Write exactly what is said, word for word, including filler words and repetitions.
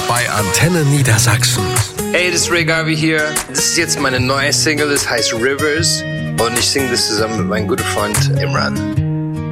bei Antenne Niedersachsen. Hey, das ist Ray Garvey hier. Das ist jetzt meine neue Single, das heißt Rivers. Und ich singe das zusammen mit meinem guten Freund Imran.